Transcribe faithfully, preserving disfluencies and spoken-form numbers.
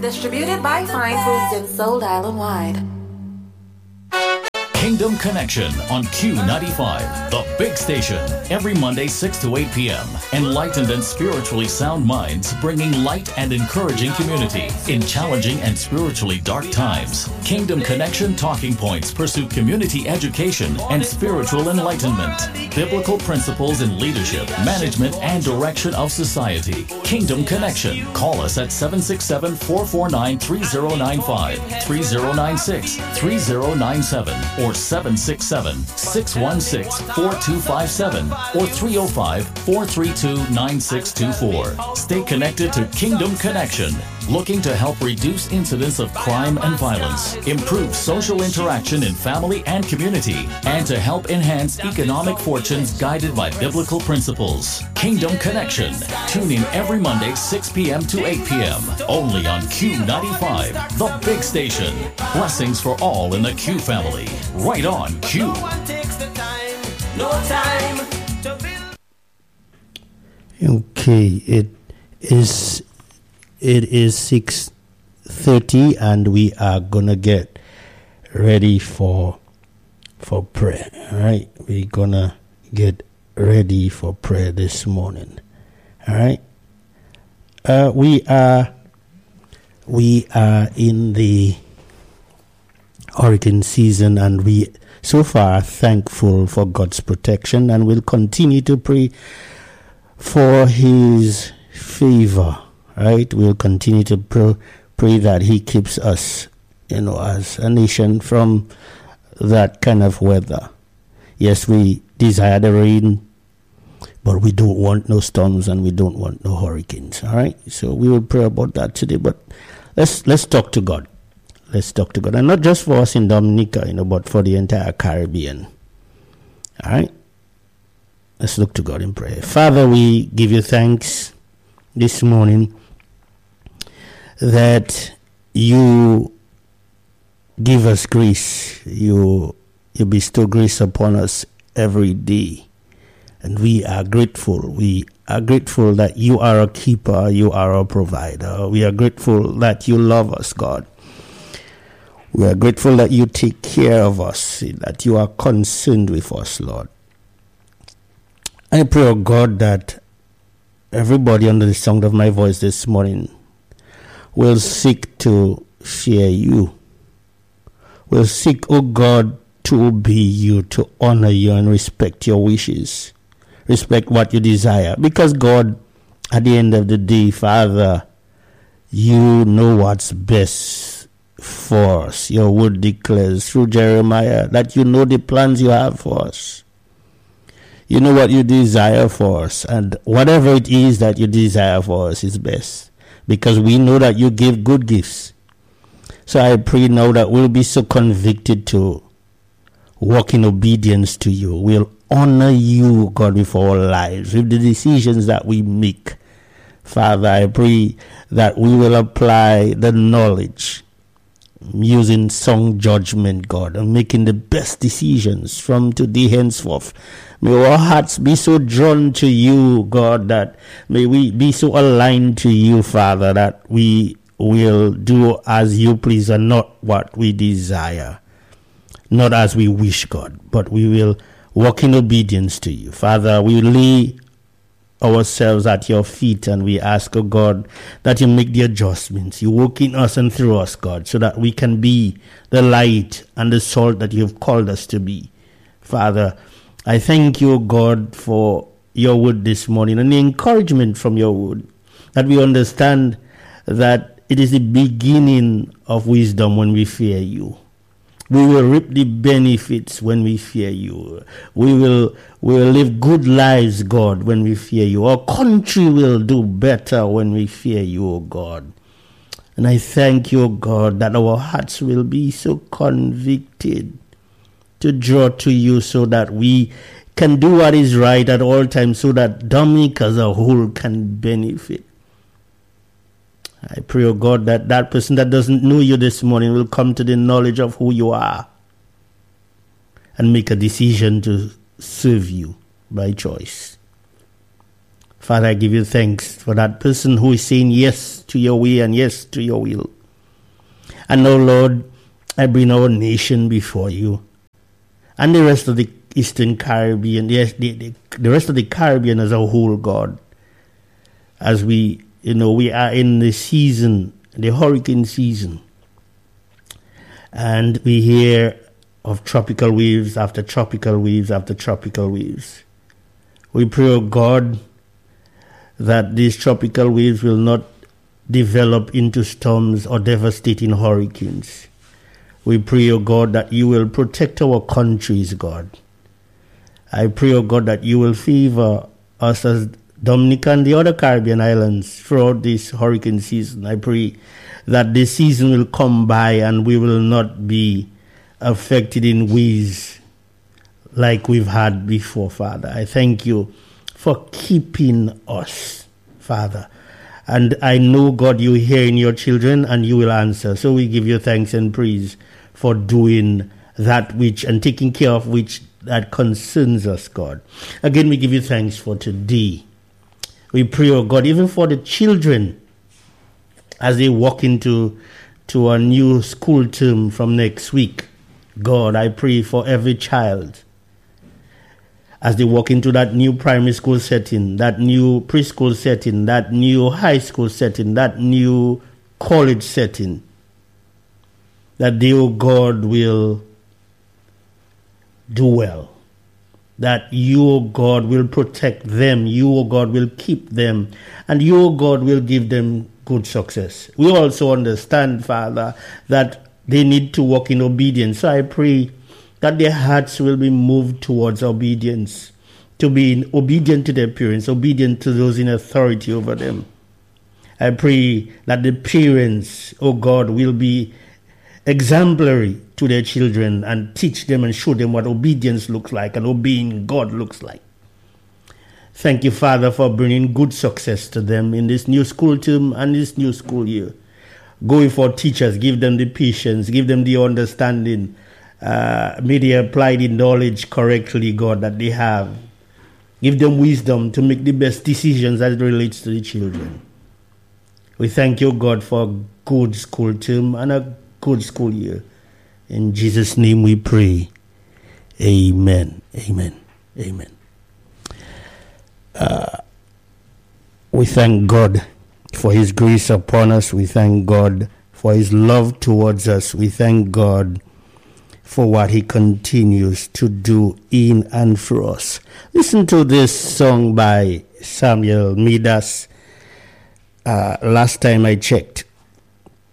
Distributed by Fine Foods and sold island-wide. Kingdom Connection on Q ninety-five, the big station. Every Monday, six to eight p.m. Enlightened and spiritually sound minds bringing light and encouraging community in challenging and spiritually dark times. Kingdom Connection talking points pursue community education and spiritual enlightenment. Biblical principles in leadership, management, and direction of society. Kingdom Connection. Call us at seven six seven, four four nine, three zero nine five, three zero nine six, three zero nine seven, or seven six seven, six one six, four two five seven or three oh five, four three two, nine six two four. Stay connected to Kingdom Connection, looking to help reduce incidents of crime and violence, improve social interaction in family and community, and to help enhance economic fortunes guided by biblical principles. Kingdom Connection. Tune in every Monday, six p.m. to eight p.m. only on Q ninety-five, the big station. Blessings for all in the Q family. Right on Q. Okay, it is it is six thirty and we are gonna get ready for for prayer. All right, we're gonna get ready for prayer this morning. All right, uh, we are we are in the hurricane season, and we so far are thankful for God's protection, and we'll continue to pray for His favor. Right, we'll continue to pray, pray that He keeps us, you know, as a nation from that kind of weather. Yes, we desire the rain, but we don't want no storms and we don't want no hurricanes. All right, so we will pray about that today. But let's let's talk to God. Let's talk to God, and not just for us in Dominica, you know, but for the entire Caribbean. All right, let's look to God in prayer. Father, we give you thanks this morning that you give us grace. You you bestow grace upon us every day, and we are grateful. We are grateful that you are a keeper, you are a provider. We are grateful that you love us, God. We are grateful that you take care of us, that you are concerned with us, Lord. I pray, oh God, that everybody under the sound of my voice this morning will seek to fear you. Will seek, oh God, to obey you, to honor you and respect your wishes. Respect what you desire. Because God, at the end of the day, Father, you know what's best for us. Your word declares through Jeremiah that you know the plans you have for us. You know what you desire for us, and whatever it is that you desire for us is best, because we know that you give good gifts. So I pray now that we'll be so convicted to walk in obedience to you. We'll honor you, God, with our lives, with the decisions that we make. Father, I pray that we will apply the knowledge using sound judgment, God, and making the best decisions from today henceforth. May our hearts be so drawn to you, God, that may we be so aligned to you, Father, that we will do as you please and not what we desire, not as we wish, God, but we will walk in obedience to you. Father, we lay ourselves at your feet and we ask, oh God, that you make the adjustments. You work in us and through us, God, so that we can be the light and the salt that you've called us to be. Father, I thank you, God, for your word this morning and the encouragement from your word, that we understand that it is the beginning of wisdom when we fear you. We will reap the benefits when we fear you. We will we will live good lives, God, when we fear you. Our country will do better when we fear you, O God. And I thank you, O God, that our hearts will be so convicted to draw to you so that we can do what is right at all times, so that Dominica as a whole can benefit. I pray, oh God, that that person that doesn't know you this morning will come to the knowledge of who you are and make a decision to serve you by choice. Father, I give you thanks for that person who is saying yes to your way and yes to your will. And now, Lord, I bring our nation before you and the rest of the Eastern Caribbean, yes, the, the, the rest of the Caribbean as a whole, God. As we, you know, we are in the season, the hurricane season. And we hear of tropical waves after tropical waves after tropical waves. We pray, oh God, that these tropical waves will not develop into storms or devastating hurricanes. We pray, oh God, that you will protect our countries, God. I pray, oh God, that you will favor us as Dominica and the other Caribbean islands throughout this hurricane season. I pray that this season will come by and we will not be affected in ways like we've had before, Father. I thank you for keeping us, Father. And I know, God, you hear in your children and you will answer. So we give you thanks and praise for doing that which and taking care of which that concerns us, God. Again, we give you thanks for today. We pray, oh God, even for the children as they walk into to a new school term from next week. God, I pray for every child as they walk into that new primary school setting, that new preschool setting, that new high school setting, that new college setting, that they, oh God, will do well. That you, O God, will protect them. You, O God, will keep them. And you, O God, will give them good success. We also understand, Father, that they need to walk in obedience. So I pray that their hearts will be moved towards obedience, to be obedient to their parents, obedient to those in authority over them. I pray that the parents, O God, will be exemplary to their children and teach them and show them what obedience looks like and obeying God looks like. Thank you, Father, for bringing good success to them in this new school term and this new school year. Going for teachers, give them the patience, give them the understanding. Uh, may they apply the knowledge correctly, God, that they have. Give them wisdom to make the best decisions as it relates to the children. We thank you, God, for a good school term and a good school year. In Jesus' name we pray. Amen. Amen. Amen. Uh, we thank God for his grace upon us. We thank God for his love towards us. We thank God for what he continues to do in and through us. Listen to this song by Samuel Midas. Uh, last time I checked,